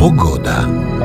Pogoda.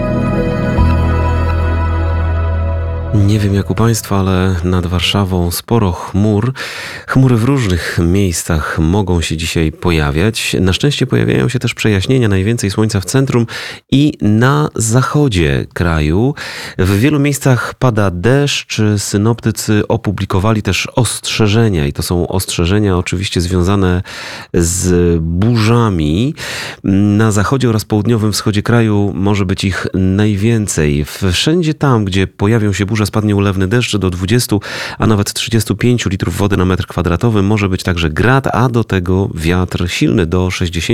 Nie wiem jak u Państwa, ale nad Warszawą sporo chmur. Chmury w różnych miejscach mogą się dzisiaj pojawiać. Na szczęście pojawiają się też przejaśnienia, najwięcej słońca w centrum i na zachodzie kraju. W wielu miejscach pada deszcz. Synoptycy opublikowali też ostrzeżenia i to są ostrzeżenia oczywiście związane z burzami. Na zachodzie oraz południowym wschodzie kraju może być ich najwięcej. Wszędzie tam, gdzie pojawią się burze, spadnie ulewny deszcz do 20, a nawet 35 litrów wody na metr kwadratowy. Może być także grad, a do tego wiatr silny do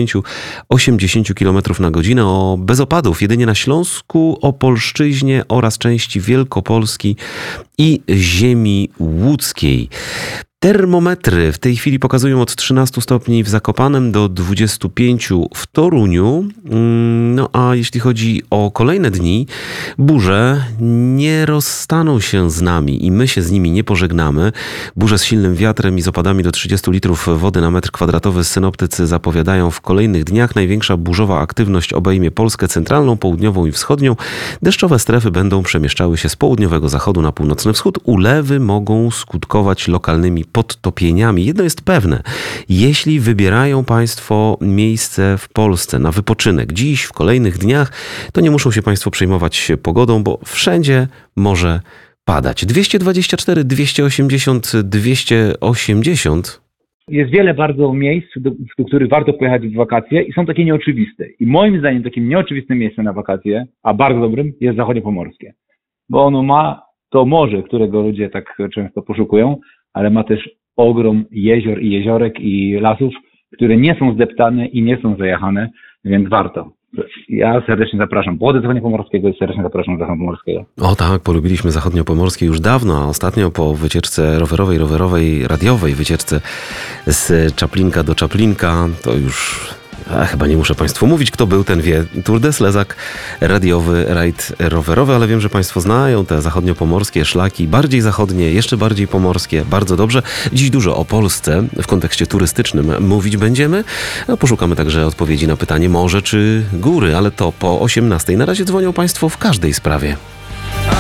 60-80 km na godzinę. Bez opadów jedynie na Śląsku, Opolszczyźnie oraz części Wielkopolski i ziemi łódzkiej. Termometry w tej chwili pokazują od 13 stopni w Zakopanem do 25 w Toruniu. No a jeśli chodzi o kolejne dni, burze nie rozstaną się z nami i my się z nimi nie pożegnamy. Burze z silnym wiatrem i z opadami do 30 litrów wody na metr kwadratowy synoptycy zapowiadają w kolejnych dniach. Największa burzowa aktywność obejmie Polskę centralną, południową i wschodnią. Deszczowe strefy będą przemieszczały się z południowego zachodu na północny wschód. Ulewy mogą skutkować lokalnymi podtopieniami. Jedno jest pewne. Jeśli wybierają Państwo miejsce w Polsce na wypoczynek dziś, w kolejnych dniach, to nie muszą się Państwo przejmować pogodą, bo wszędzie może padać. 224, 280, 280. Jest wiele bardzo miejsc, do których warto pojechać w wakacje i są takie nieoczywiste. I moim zdaniem takim nieoczywistym miejscem na wakacje, a bardzo dobrym, jest zachodniopomorskie. Bo ono ma to morze, którego ludzie tak często poszukują, ale ma też ogrom jezior i jeziorek i lasów, które nie są zdeptane i nie są zajechane, więc warto. Ja serdecznie zapraszam. Połody zachodniopomorskiego i serdecznie zapraszam do zachodniopomorskiego. O tak, polubiliśmy zachodniopomorskie już dawno, a ostatnio po wycieczce rowerowej, radiowej wycieczce z Czaplinka do Czaplinka, to już... chyba nie muszę Państwu mówić, kto był, ten wie. Tour de Slezak, radiowy, rajd rowerowy, ale wiem, że Państwo znają te zachodniopomorskie szlaki, bardziej zachodnie, jeszcze bardziej pomorskie, bardzo dobrze. Dziś dużo o Polsce w kontekście turystycznym mówić będziemy. Poszukamy także odpowiedzi na pytanie morze czy góry, ale to po 18:00. Na razie dzwonią Państwo w każdej sprawie.